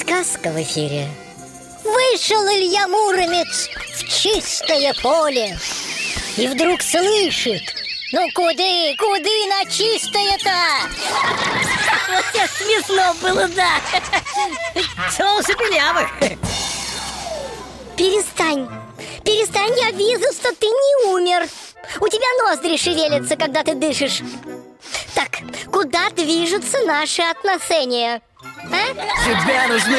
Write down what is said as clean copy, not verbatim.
Сказка в эфире. Вышел Илья Муромец в чистое поле и вдруг слышит: ну куды на чистое-то? Вот тебе смешно было, да. Соусы белявых. Перестань, я вижу, что ты не умер. У тебя ноздри шевелятся, когда ты дышишь. Так, куда движутся наши отношения? А? Тебе нужны